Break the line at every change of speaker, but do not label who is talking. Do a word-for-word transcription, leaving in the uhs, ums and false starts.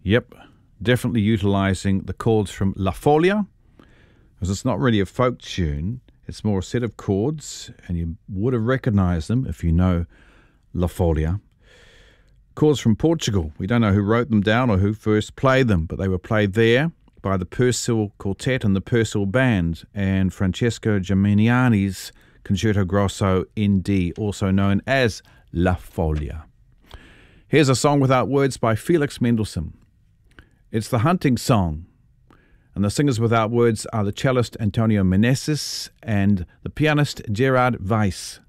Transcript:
Yep, definitely utilising the chords from La Folia, because it's not really a folk tune. It's more a set of chords, and you would have recognised them if you know La Folia. Chords from Portugal. We don't know who wrote them down or who first played them, but they were played there by the Purcell Quartet and the Purcell Band, and Francesco Geminiani's Concerto Grosso in D, also known as La Folia. Here's a song without words by Felix Mendelssohn. It's the hunting song, and the singers without words are the cellist Antonio Meneses and the pianist Gerard Weiss.